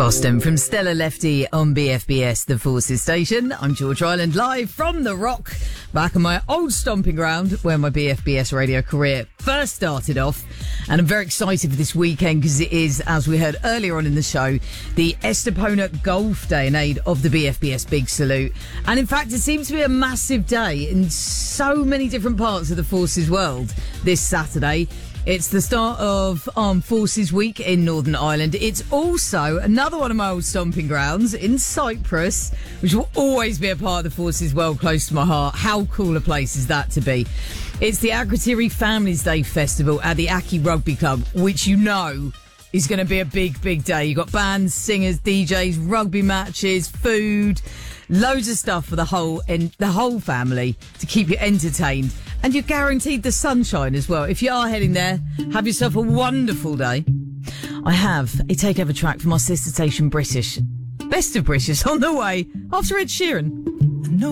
Boston from Stella Lefty on BFBS, the Forces station. I'm George Island, live from The Rock, back on my old stomping ground where my BFBS radio career first started off. And I'm very excited for this weekend because it is, as we heard earlier on in the show, the Estepona Golf Day in aid of the BFBS Big Salute. And in fact, it seems to be a massive day in so many different parts of the Forces world this Saturday. It's the start of Armed Forces Week in Northern Ireland. It's also another one of my old stomping grounds in Cyprus, which will always be a part of the Forces world close to my heart. How cool a place is that to be? It's the Akrotiri Families Day Festival at the Aki Rugby Club, which you know is going to be a big, big day. You've got bands, singers, DJs, rugby matches, food, loads of stuff for the whole family to keep you entertained. And you're guaranteed the sunshine as well. If you are heading there, have yourself a wonderful day. I have a takeover track from our sister station British. Best of British on the way after Ed Sheeran.